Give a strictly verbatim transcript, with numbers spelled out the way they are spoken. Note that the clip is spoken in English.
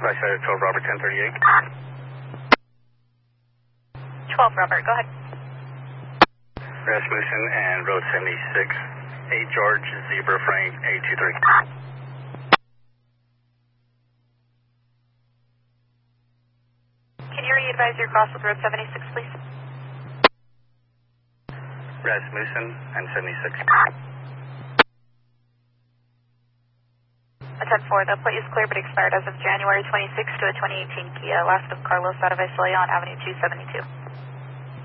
Crash at twelve Robert ten thirty-eight. twelve Robert, go ahead. Rasmussen and Road seventy-six, eight George, Zebra Frank, eight two three. Can you re-advise your cross with Road seventy-six, please? Rasmussen and seventy-six. A ten four, the plate is clear but expired as of January twenty-sixth to a twenty eighteen Kia, last of Carlos out of Visalia on Avenue two seventy-two.